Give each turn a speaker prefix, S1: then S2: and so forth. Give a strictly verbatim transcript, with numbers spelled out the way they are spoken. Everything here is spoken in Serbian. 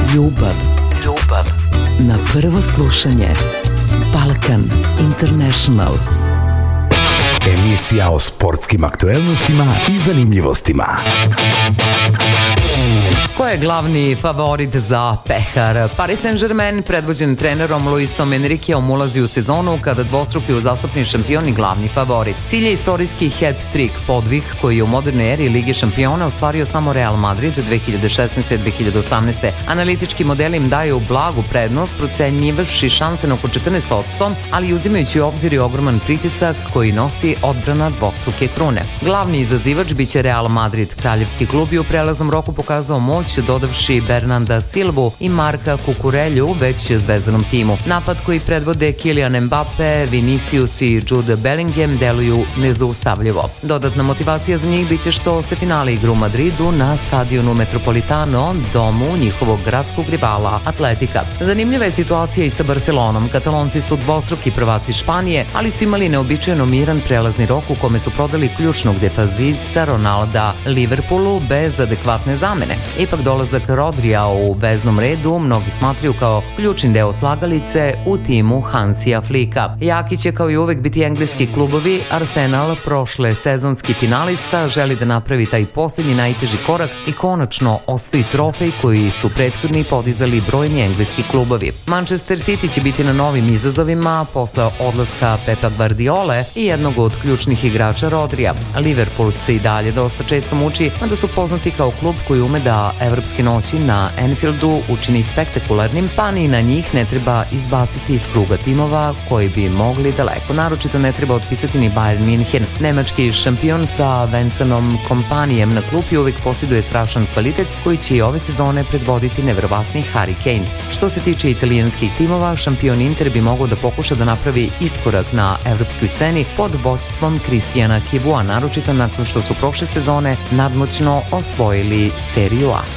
S1: Ljubav, ljubav na prvo slušanje. Balkan International.
S2: Emisija o sportskim aktuelnostima i zanimljivostima.
S3: Ko je glavni favorit za pehar? Paris Saint-Germain, predvođen trenerom Luisom Enriqueom, ulazi u sezonu kada dvostruki uzastopni šampion i glavni favorit. Cilj je istorijski hat-trick, podvig koji je u modernoj eri Lige šampiona ostvario samo Real Madrid dve hiljade šesnaeste. dve hiljade osamnaeste. Analitički modeli im daju blagu prednost, procenjivavši šanse na oko četrnaest posto, ali uzimajući u obzir i ogroman pritisak koji nosi odbrana dvostruke krune. Glavni izazivač biće Real Madrid. Kraljevski klub je u prelaznom roku pokazao moć dodavši Bernarda Silvu i Marka Kukurelju već zvezdanom timu. Napad koji predvode Kylian Mbappe, Vinicius i Jude Bellingham deluju nezaustavljivo. Dodatna motivacija za njih biće što se finale igra u Madridu na stadionu Metropolitano, domu njihovog gradskog rivala Atletika. Zanimljiva je situacija i sa Barcelonom. Katalonci su dvostruki prvaci Španije, ali su imali neobičajeno miran prelazni rok u kome su prodali ključnog defanzivca Ronalda Liverpoolu bez adekvatne zamene. Ipak dolazak Rodrija u veznom redu mnogi smatraju kao ključni deo slagalice u timu Hansija Flika. Jaki će kao i uvek biti engleski klubovi. Arsenal, prošle sezonski finalista, želi da napravi taj posljednji najteži korak i konačno osvoji trofej koji su prethodni podizali brojni engleski klubovi. Manchester City će biti na novim izazovima posle odlaska Pepa Guardiole i jednog od ključnih igrača Rodrija. Liverpool se i dalje dosta često muči, mada su poznati kao klub koji ume da evropske noći na Anfieldu učini spektakularnim, pa ni na njih ne treba izbaciti iz kruga timova koji bi mogli daleko. Naročito ne treba otpisati ni Bayern München. Nemački šampion sa Vincenom Kompanijem na klupi uvijek posjeduje strašan kvalitet koji će i ove sezone predvoditi neverovatni Harry Kane. Što se tiče italijanskih timova, šampion Inter bi mogao da pokuša da napravi iskorak na evropskoj sceni pod vođstvom Kristijana Kibua, naročito nakon što su prošle sezone nadmoćno osvojili Seriju A.